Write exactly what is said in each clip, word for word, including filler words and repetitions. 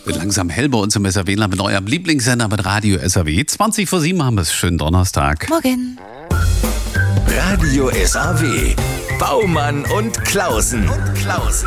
Wird langsam hell bei uns im S R W-Land mit eurem Lieblingssender mit Radio S R W. zwanzig vor sieben haben wir es. Schönen Donnerstag. Morgen. Radio S R W. Baumann und Klausen. Und Klausen.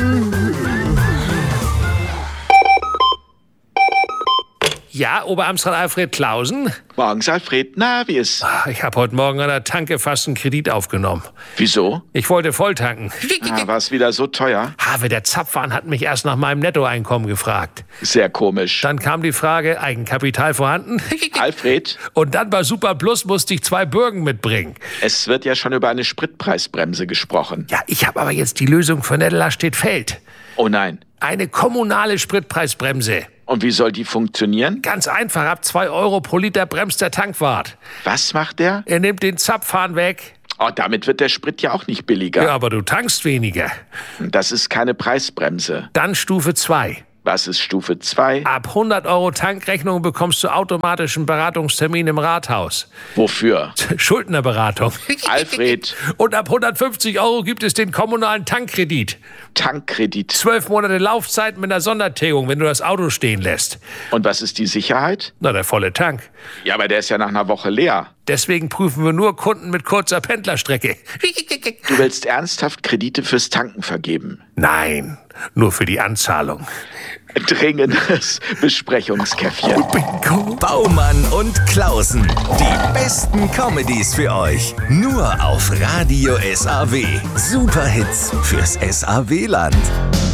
Ja, Oberamtsrat Alfred Klausen? Morgens, Alfred. Na, wie ist? Ich habe heute Morgen an der Tanke fast einen Kredit aufgenommen. Wieso? Ich wollte volltanken. Ah, war es wieder so teuer? Habe, der Zapfhahn hat mich erst nach meinem Nettoeinkommen gefragt. Sehr komisch. Dann kam die Frage, Eigenkapital vorhanden? Alfred? Und dann bei Super Plus musste ich zwei Bürgen mitbringen. Es wird ja schon über eine Spritpreisbremse gesprochen. Ja, ich habe aber jetzt die Lösung für Nettelstedt-Feld. Oh nein. Eine kommunale Spritpreisbremse. Und wie soll die funktionieren? Ganz einfach, ab zwei Euro pro Liter bremst der Tankwart. Was macht der? Er nimmt den Zapfhahn weg. Oh, damit wird der Sprit ja auch nicht billiger. Ja, aber du tankst weniger. Das ist keine Preisbremse. Dann Stufe zwei. Was ist Stufe zwei? Ab hundert Euro Tankrechnung bekommst du automatisch einen Beratungstermin im Rathaus. Wofür? Schuldnerberatung. Alfred. Und ab hundertfünfzig Euro gibt es den kommunalen Tankkredit. Tankkredit. Zwölf Monate Laufzeit mit einer Sondertilgung, wenn du das Auto stehen lässt. Und was ist die Sicherheit? Na, der volle Tank. Ja, aber der ist ja nach einer Woche leer. Deswegen prüfen wir nur Kunden mit kurzer Pendlerstrecke. Du willst ernsthaft Kredite fürs Tanken vergeben? Nein, nur für die Anzahlung. Dringendes Besprechungskäffchen. Bingo. Baumann und Klausen. Die besten Comedies für euch. Nur auf Radio S R W. Superhits fürs S R W-Land.